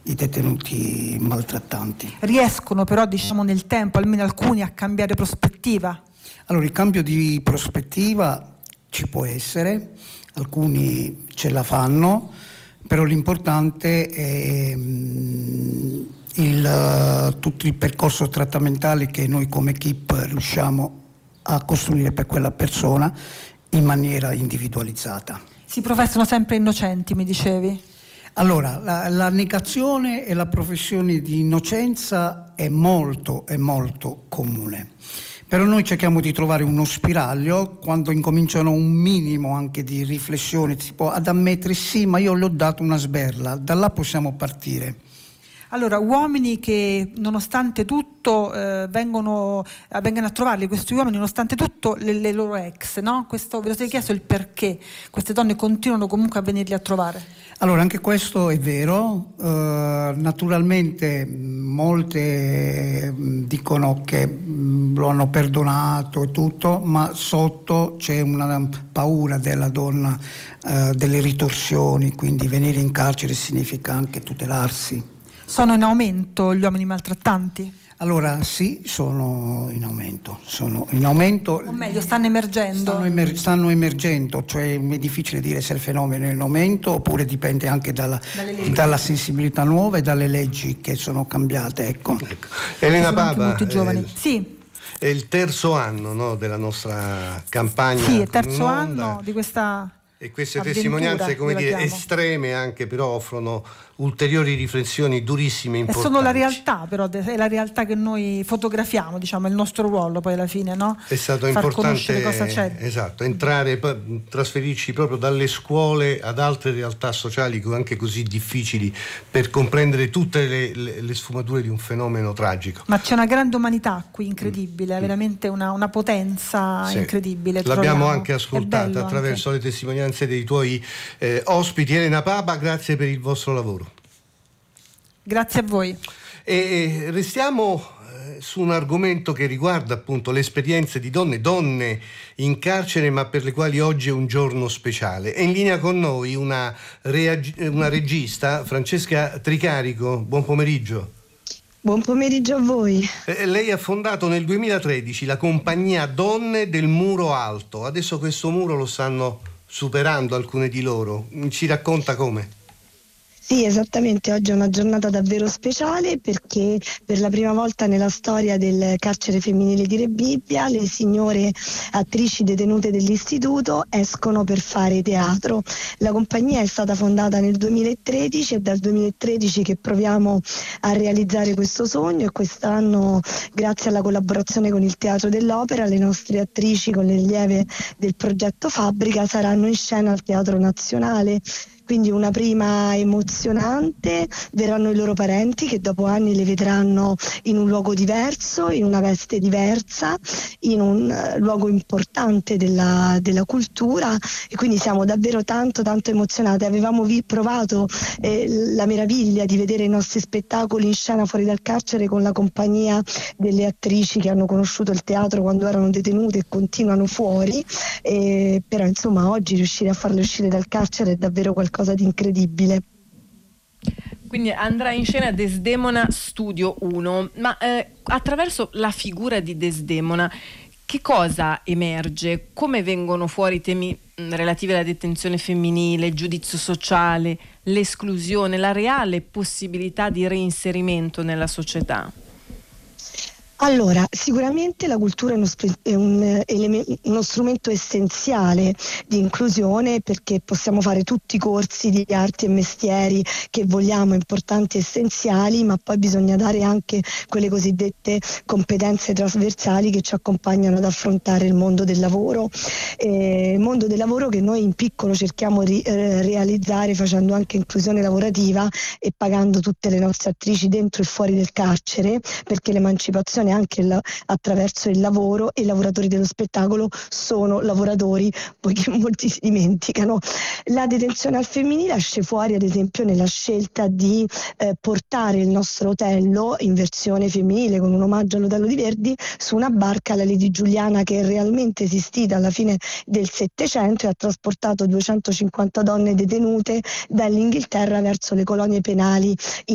i detenuti maltrattanti. Riescono però, diciamo, nel tempo, almeno alcuni, a cambiare prospettiva? Allora, il cambio di prospettiva ci può essere, alcuni ce la fanno, però l'importante è tutto il percorso trattamentale che noi come equipe riusciamo a costruire per quella persona in maniera individualizzata. Si professano sempre innocenti, mi dicevi? Allora, la negazione e la professione di innocenza è molto comune. Però noi cerchiamo di trovare uno spiraglio quando incominciano un minimo anche di riflessione, tipo ad ammettere sì, ma io le ho dato una sberla, da là possiamo partire. Allora, uomini che nonostante tutto vengono a trovarli, questi uomini nonostante tutto le loro ex, no? Questo ve lo siete chiesto il perché queste donne continuano comunque a venirli a trovare? Allora, anche questo è vero, naturalmente molte dicono che lo hanno perdonato e tutto, ma sotto c'è una paura della donna, delle ritorsioni, quindi venire in carcere significa anche tutelarsi. Sono in aumento gli uomini maltrattanti? Allora sì, sono in aumento. O meglio, stanno emergendo? Stanno emergendo, cioè è difficile dire se il fenomeno è in aumento oppure dipende anche dalla sensibilità nuova e dalle leggi che sono cambiate. Ecco. Elena Papa, giovani. Sì. È il terzo anno, no, della nostra campagna. Sì, è terzo anno di questa. E queste testimonianze, come dire, estreme anche, però offrono ulteriori riflessioni durissime, importanti. E sono la realtà, però è la realtà che noi fotografiamo, diciamo, è il nostro ruolo poi alla fine, no? È stato far importante, conoscere cosa c'è. Esatto, entrare, trasferirci proprio dalle scuole ad altre realtà sociali anche così difficili per comprendere tutte le sfumature di un fenomeno tragico. Ma c'è una grande umanità qui, incredibile, veramente una potenza incredibile. L'abbiamo troviamo. anche ascoltata attraverso le testimonianze dei tuoi ospiti. Elena Papa, grazie per il vostro lavoro. Grazie a voi. E restiamo su un argomento che riguarda appunto le esperienze di donne in carcere, ma per le quali oggi è un giorno speciale. È in linea con noi una regista, Francesca Tricarico. Buon pomeriggio. Buon pomeriggio a voi. Lei ha fondato nel 2013 la compagnia Donne del Muro Alto. Adesso questo muro lo stanno superando alcune di loro. Ci racconta come? Sì, esattamente, oggi è una giornata davvero speciale perché per la prima volta nella storia del carcere femminile di Rebibbia le signore attrici detenute dell'istituto escono per fare teatro. La compagnia è stata fondata nel 2013, è dal 2013 che proviamo a realizzare questo sogno e quest'anno, grazie alla collaborazione con il Teatro dell'Opera, le nostre attrici con le allieve del progetto Fabbrica saranno in scena al Teatro Nazionale. Quindi una prima emozionante, verranno i loro parenti che dopo anni le vedranno in un luogo diverso, in una veste diversa, in un luogo importante della cultura e quindi siamo davvero tanto emozionate. Avevamo provato la meraviglia di vedere i nostri spettacoli in scena fuori dal carcere con la compagnia delle attrici che hanno conosciuto il teatro quando erano detenute e continuano fuori, però insomma oggi riuscire a farle uscire dal carcere è davvero qualcosa di incredibile. Quindi andrà in scena Desdemona Studio 1, ma attraverso la figura di Desdemona che cosa emerge? Come vengono fuori i temi relativi alla detenzione femminile, il giudizio sociale, l'esclusione, la reale possibilità di reinserimento nella società? Allora, sicuramente la cultura è uno strumento essenziale di inclusione perché possiamo fare tutti i corsi di arti e mestieri che vogliamo, importanti e essenziali, ma poi bisogna dare anche quelle cosiddette competenze trasversali che ci accompagnano ad affrontare il mondo del lavoro. Mondo del lavoro che noi in piccolo cerchiamo di realizzare facendo anche inclusione lavorativa e pagando tutte le nostre attrici dentro e fuori del carcere, perché l'emancipazione anche attraverso il lavoro e i lavoratori dello spettacolo sono lavoratori, poiché molti si dimenticano. La detenzione al femminile esce fuori ad esempio nella scelta di portare il nostro Otello in versione femminile con un omaggio all'Otello di Verdi su una barca, la Lady Giuliana, che è realmente esistita alla fine del Settecento e ha trasportato 250 donne detenute dall'Inghilterra verso le colonie penali